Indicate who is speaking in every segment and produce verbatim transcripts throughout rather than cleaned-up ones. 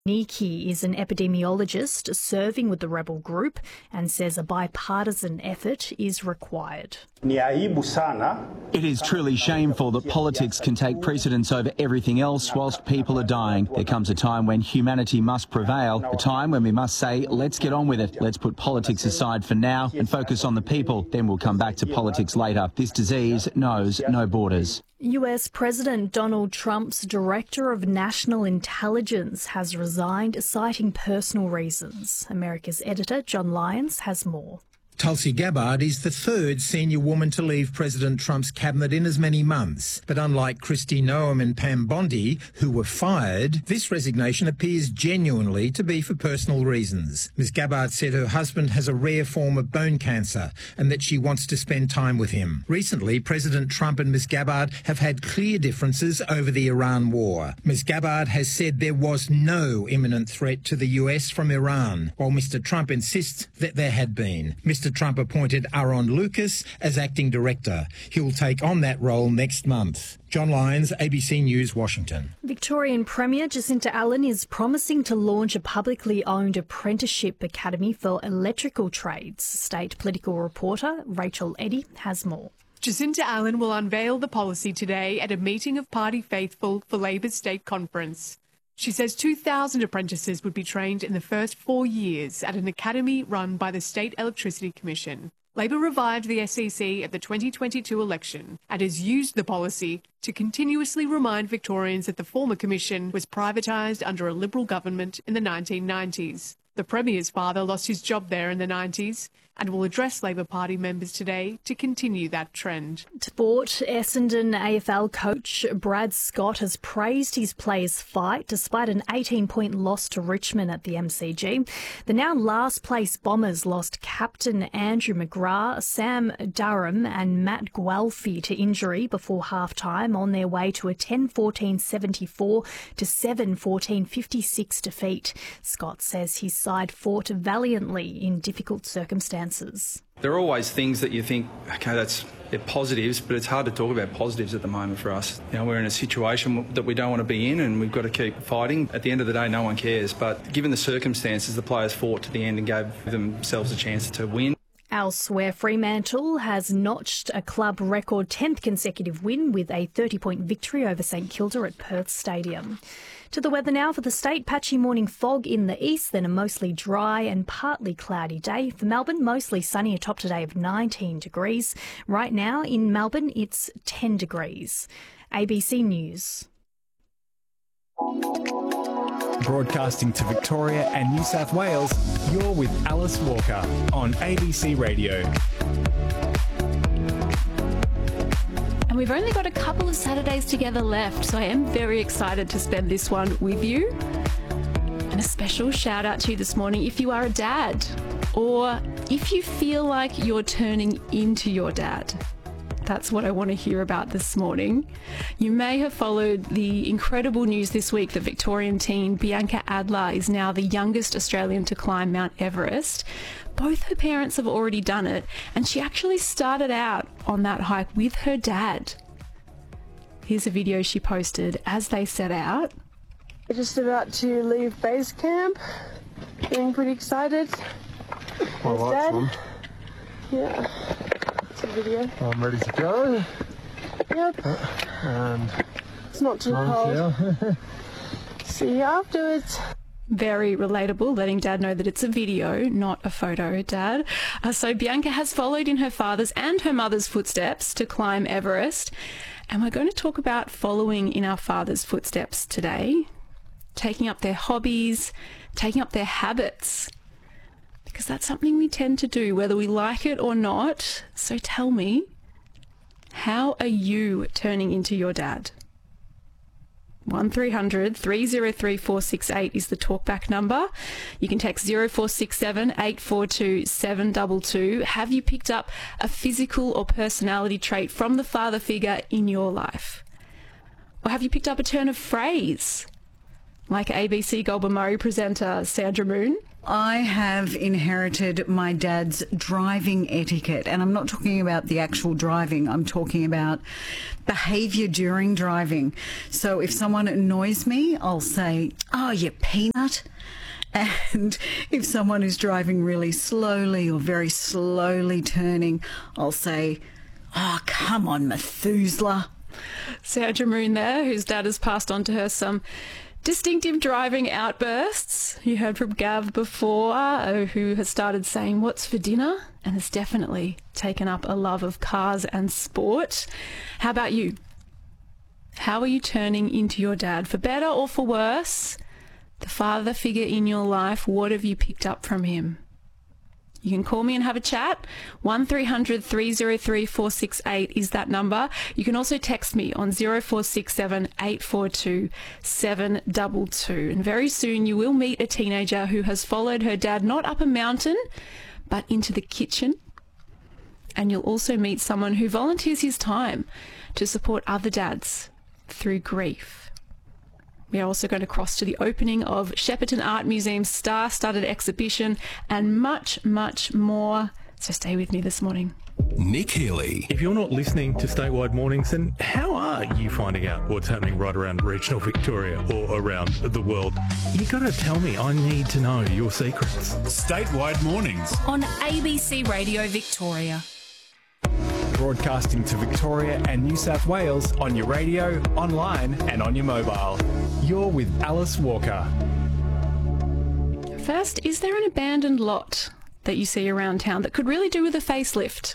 Speaker 1: Niki is an epidemiologist serving with the rebel group and says a bipartisan effort is required.
Speaker 2: It is truly shameful that politics can take precedence over everything else whilst people are dying. There comes a time when humanity must prevail, a time when we must say, let's get on with it. Let's put politics aside for now and focus on the people. Then we'll come back to politics later. This disease knows no borders.
Speaker 1: U S President Donald Trump's Director of National Intelligence has resigned, citing personal reasons. America's editor, John Lyons, has more.
Speaker 3: Tulsi Gabbard is the third senior woman to leave President Trump's cabinet in as many months. But unlike Kristi Noem and Pam Bondi, who were fired, this resignation appears genuinely to be for personal reasons. Miz Gabbard said her husband has a rare form of bone cancer and that she wants to spend time with him. Recently, President Trump and Miz Gabbard have had clear differences over the Iran war. Miz Gabbard has said there was no imminent threat to the U S from Iran, while Mister Trump insists that there had been. Mister Trump appointed Aaron Lucas as acting director. He'll take on that role next month. John Lyons, A B C News, Washington.
Speaker 1: Victorian Premier Jacinta Allan is promising to launch a publicly owned apprenticeship academy for electrical trades. State political reporter Rachel Eddy has more.
Speaker 4: Jacinta Allan will unveil the policy today at a meeting of party faithful for Labor's state conference. She says two thousand apprentices would be trained in the first four years at an academy run by the State Electricity Commission. Labor revived the S E C at the twenty twenty-two election and has used the policy to continuously remind Victorians that the former commission was privatised under a Liberal government in the nineteen nineties. The Premier's father lost his job there in the nineties and will address Labor Party members today to continue that trend.
Speaker 1: Sport. Essendon A F L coach Brad Scott has praised his players' fight despite an eighteen-point loss to Richmond at the M C G. The now last-place Bombers lost captain Andrew McGrath, Sam Durham and Matt Guelphy to injury before half-time on their way to a ten fourteen seventy-four to seven fourteen fifty-six defeat. Scott says his side fought valiantly in difficult circumstances.
Speaker 5: There are always things that you think, okay, that's they're positives, but it's hard to talk about positives at the moment for us. You know, we're in a situation that we don't want to be in and we've got to keep fighting. At the end of the day, no one cares. But given the circumstances, the players fought to the end and gave themselves a chance to win.
Speaker 1: Elsewhere, Fremantle has notched a club record tenth consecutive win with a thirty-point victory over St Kilda at Perth Stadium. To the weather now for the state. Patchy morning fog in the east, then a mostly dry and partly cloudy day. For Melbourne, mostly sunny, a top today of nineteen degrees. Right now in Melbourne, it's ten degrees. A B C News.
Speaker 6: Broadcasting to Victoria and New South Wales, you're with Alice Walker on A B C Radio.
Speaker 7: And we've only got a couple of Saturdays together left, so I am very excited to spend this one with you. And a special shout out to you this morning if you are a dad, or if you feel like you're turning into your dad. That's what I want to hear about this morning. You may have followed the incredible news this week that Victorian teen Bianca Adler is now the youngest Australian to climb Mount Everest. Both her parents have already done it, and she actually started out on that hike with her dad. Here's a video she posted as they set out.
Speaker 8: We're just about to leave base camp. Getting pretty excited.
Speaker 9: My lights on.
Speaker 8: Yeah. It's a video.
Speaker 9: I'm ready to go.
Speaker 8: Yep.
Speaker 9: Uh, and
Speaker 8: it's not too
Speaker 9: nice,
Speaker 8: cold.
Speaker 9: Yeah.
Speaker 8: See you afterwards.
Speaker 7: Very relatable, letting Dad know that it's a video, not a photo, Dad. Uh, so Bianca has followed in her father's and her mother's footsteps to climb Everest. And we're going to talk about following in our father's footsteps today, taking up their hobbies, taking up their habits, because that's something we tend to do, whether we like it or not. So tell me, how are you turning into your dad? one three hundred three oh three four six eight is the talkback number. You can text zero four six seven eight four two seven two two. Have you picked up a physical or personality trait from the father figure in your life? Or have you picked up a turn of phrase, like A B C Goulburn Murray presenter Sandra Moon?
Speaker 10: I have inherited my dad's driving etiquette, and I'm not talking about the actual driving, I'm talking about behaviour during driving. So if someone annoys me, I'll say, "Oh, you peanut." And if someone is driving really slowly or very slowly turning, I'll say, "Oh, come on, Methuselah."
Speaker 7: Sandra Moon there, whose dad has passed on to her some distinctive driving outbursts. You heard from Gav before, uh, who has started saying, "What's for dinner?" and has definitely taken up a love of cars and sport. How about you? How are you turning into your dad? For better or for worse? The father figure in your life, what have you picked up from him? You can call me and have a chat. one three hundred three oh three four six eight is that number. You can also text me on zero four six seven eight four two seven two two. And very soon you will meet a teenager who has followed her dad not up a mountain, but into the kitchen. And you'll also meet someone who volunteers his time to support other dads through grief. We are also going to cross to the opening of Shepparton Art Museum's star-studded exhibition and much, much more. So stay with me this morning.
Speaker 11: Nick Healy.
Speaker 6: If you're not listening to Statewide Mornings, then how are you finding out what's happening right around regional Victoria or around the world? You got to tell me. I need to know your secrets.
Speaker 11: Statewide Mornings
Speaker 12: on A B C Radio Victoria.
Speaker 6: Broadcasting to Victoria and New South Wales on your radio, online and on your mobile. You're with Alice Walker.
Speaker 7: First, is there an abandoned lot that you see around town that could really do with a facelift?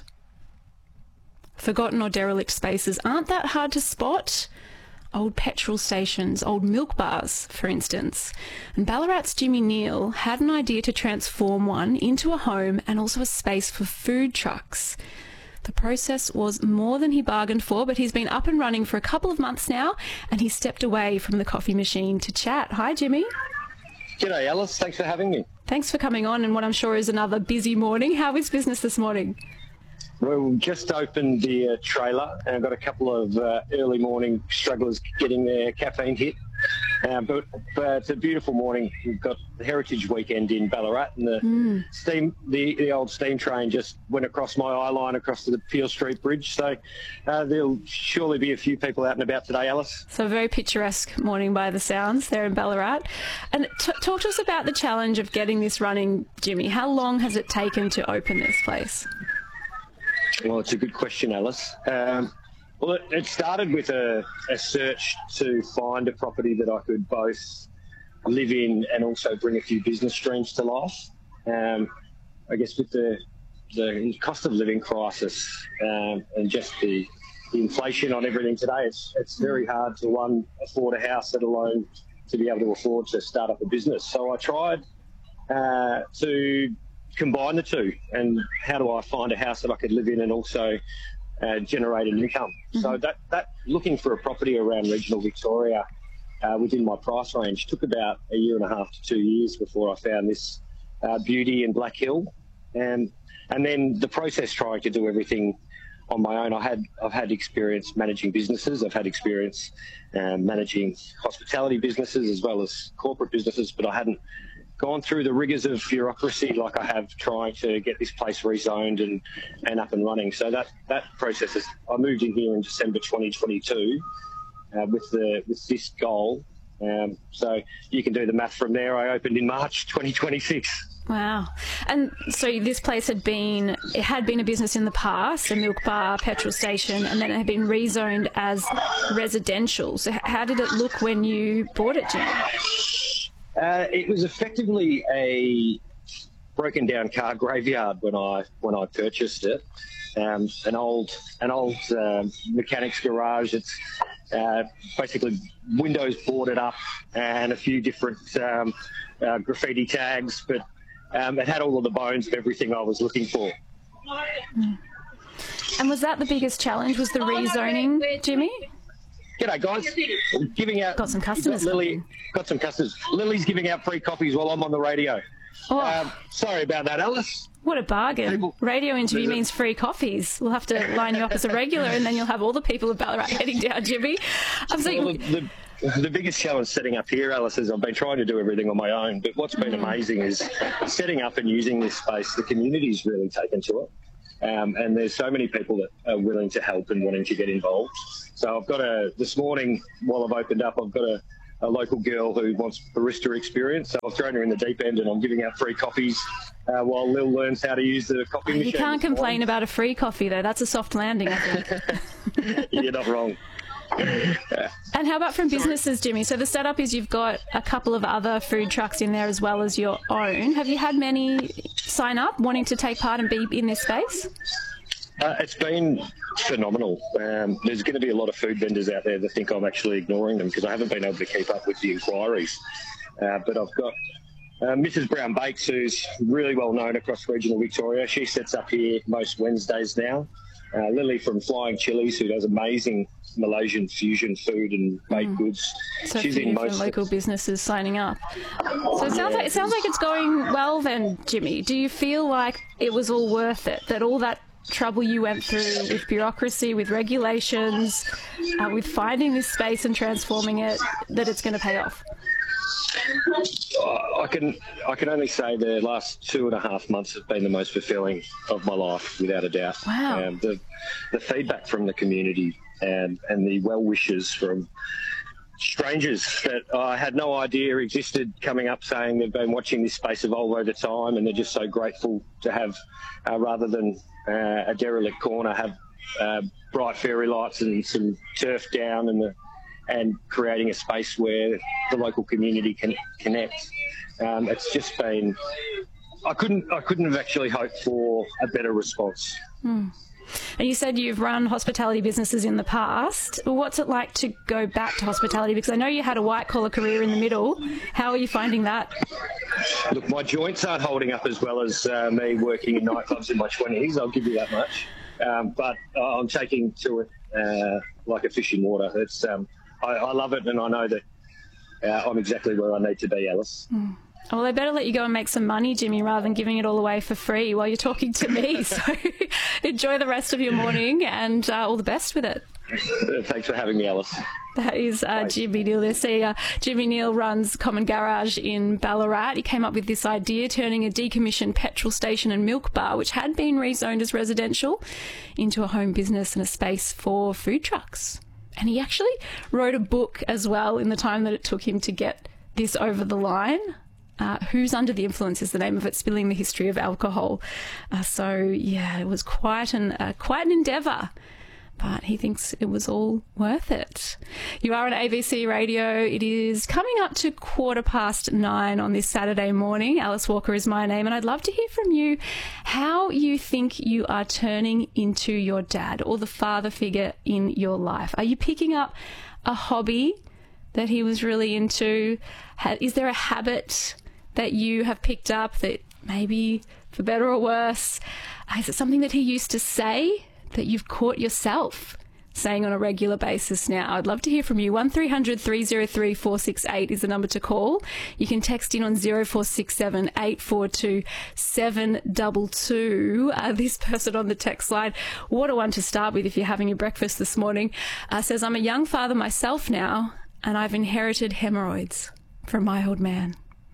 Speaker 7: Forgotten or derelict spaces aren't that hard to spot. Old petrol stations, old milk bars, for instance. And Ballarat's Jimmy Neal had an idea to transform one into a home and also a space for food trucks. The process was more than he bargained for, but he's been up and running for a couple of months now, and he stepped away from the coffee machine to chat. Hi, Jimmy.
Speaker 13: G'day, Alice. Thanks for having me.
Speaker 7: Thanks for coming on, and what I'm sure is another busy morning. How is business this morning?
Speaker 13: Well, we just opened the uh, trailer, and I've got a couple of uh, early morning strugglers getting their caffeine hit. Uh, but, but it's a beautiful morning. We've got the Heritage Weekend in Ballarat, and the mm. steam, the, the old steam train just went across my eye line across to the Peel Street Bridge. So uh, there'll surely be a few people out and about today, Alice.
Speaker 7: So a very picturesque morning by the sounds there in Ballarat. And t- talk to us about the challenge of getting this running, Jimmy. How long has it taken to open this place?
Speaker 13: Well, it's a good question, Alice. Um, Well, it, it started with a, a search to find a property that I could both live in and also bring a few business streams to life. Um, I guess with the the cost of living crisis um, and just the, the inflation on everything today, it's it's very hard to, one, afford a house, let alone to be able to afford to start up a business. So I tried uh, to combine the two, and how do I find a house that I could live in and also Uh, generate an income. Mm-hmm. So that, that looking for a property around regional Victoria uh, within my price range took about a year and a half to two years before I found this uh, beauty in Black Hill. And and then the process trying to do everything on my own. I had I've had experience managing businesses. I've had experience um, managing hospitality businesses as well as corporate businesses, but I hadn't gone through the rigours of bureaucracy like I have trying to get this place rezoned and, and up and running. So that, that process is, I moved in here in December twenty twenty-two uh, with the with this goal. Um, so you can do the math from there. I opened in March twenty twenty-six.
Speaker 7: Wow. And so this place had been, it had been a business in the past, a milk bar, petrol station, and then it had been rezoned as residential. So how did it look when you bought it, Jim?
Speaker 13: Uh, it was effectively a broken down car graveyard when I when I purchased it. Um, an old an old uh, mechanic's garage. It's uh, basically windows boarded up and a few different um, uh, graffiti tags, but um, it had all of the bones of everything I was looking for.
Speaker 7: Mm. And was that the biggest challenge? Was the rezoning, Jimmy?
Speaker 13: G'day, guys. Giving out.
Speaker 7: Got some customers.
Speaker 13: Got Lily, got some customers. Lily's giving out free coffees while I'm on the radio.
Speaker 7: Oh.
Speaker 13: Um, sorry about that, Alice.
Speaker 7: What a bargain. People, radio interview means free coffees. We'll have to line you up as a regular and then you'll have all the people of Ballarat heading down, Jimmy. Um, so
Speaker 13: well, the, the biggest challenge setting up here, Alice, is I've been trying to do everything on my own. But what's been amazing is setting up and using this space. The community's really taken to it, um, and there's so many people that are willing to help and wanting to get involved. So I've got a this morning while I've opened up, I've got a, a local girl who wants barista experience. So I've thrown her in the deep end, and I'm giving out free coffees uh, while Lil learns how to use the coffee machine.
Speaker 7: You can't complain about a free coffee, though. That's a soft landing, I think.
Speaker 13: You're not wrong.
Speaker 7: And how about from businesses, Jimmy? So the setup is you've got a couple of other food trucks in there as well as your own. Have you had many sign up wanting to take part and be in this space?
Speaker 13: Uh, it's been phenomenal. Um, there's going to be a lot of food vendors out there that think I'm actually ignoring them because I haven't been able to keep up with the inquiries. Uh, but I've got uh, Missus Brown Bakes, who's really well known across regional Victoria. She sets up here most Wednesdays now. Uh, Lily from Flying Chilies, who does amazing Malaysian fusion food and baked mm. goods.
Speaker 7: So
Speaker 13: She's
Speaker 7: a few
Speaker 13: in
Speaker 7: different
Speaker 13: most
Speaker 7: local businesses signing up. So it sounds like it sounds like it's going well then, Jimmy. Do you feel like it was all worth it? That all that trouble you went through with bureaucracy, with regulations, uh, with finding this space and transforming it, that it's going to pay off?
Speaker 13: I can I can only say the last two and a half months have been the most fulfilling of my life, without a doubt.
Speaker 7: Wow.
Speaker 13: Um, the the feedback from the community and and the well wishes from strangers that I had no idea existed coming up, saying they've been watching this space evolve over time, and they're just so grateful to have, uh, rather than uh, a derelict corner, have uh, bright fairy lights and some turf down and the and creating a space where the local community can connect. Um, it's just been, I couldn't, I couldn't have actually hoped for a better response.
Speaker 7: Hmm. And you said you've run hospitality businesses in the past. What's it like to go back to hospitality? Because I know you had a white-collar career in the middle. How are you finding that?
Speaker 13: Look, my joints aren't holding up as well as uh, me working in nightclubs in my twenties, I'll give you that much. Um, but uh, I'm taking to it uh, like a fish in water. It's um, I, I love it, and I know that uh, I'm exactly where I need to be, Alice.
Speaker 7: Mm. Well, they better let you go and make some money, Jimmy, rather than giving it all away for free while you're talking to me. So enjoy the rest of your morning, and uh, all the best with it.
Speaker 13: Thanks for having me, Alice.
Speaker 7: That is uh, Jimmy Neal. They say uh, Jimmy Neal runs Common Garage in Ballarat. He came up with this idea, turning a decommissioned petrol station and milk bar, which had been rezoned as residential, into a home business and a space for food trucks. And he actually wrote a book as well in the time that it took him to get this over the line. Uh, Who's Under the Influence is the name of it, spilling the history of alcohol. Uh, so, yeah, it was quite an uh, quite an endeavour, but he thinks it was all worth it. You are on A B C Radio. It is coming up to quarter past nine on this Saturday morning. Alice Walker is my name, and I'd love to hear from you how you think you are turning into your dad or the father figure in your life. Are you picking up a hobby that he was really into? Is there a habit that you have picked up that maybe, for better or worse, is it something that he used to say that you've caught yourself saying on a regular basis now? I'd love to hear from you. one three hundred three oh three four six eight is the number to call. You can text in on zero four six seven eight four two seven two two. Uh, this person on the text line, what a one to start with if you're having your breakfast this morning, uh, says, I'm a young father myself now, and I've inherited hemorrhoids from my old man.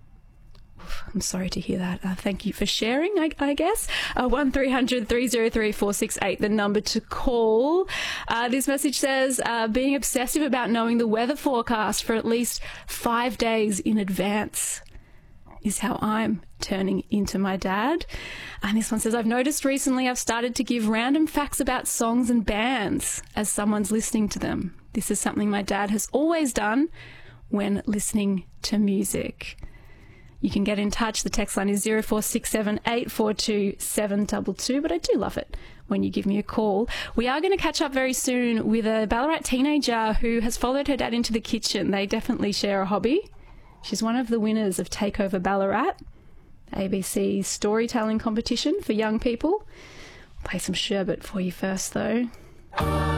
Speaker 7: I'm sorry to hear that. Uh, thank you for sharing, I, I guess. Uh, one three hundred three oh three four six eight, the number to call. Uh, this message says, uh, being obsessive about knowing the weather forecast for at least five days in advance is how I'm turning into my dad. And this one says, I've noticed recently I've started to give random facts about songs and bands as someone's listening to them. This is something my dad has always done when listening to music. You can get in touch. The text line is zero four six seven eight four two seven two two, but I do love it when you give me a call. We are going to catch up very soon with a Ballarat teenager who has followed her dad into the kitchen. They definitely share a hobby. She's one of the winners of Takeover Ballarat, A B C's storytelling competition for young people. I'll play some sherbet for you first, though.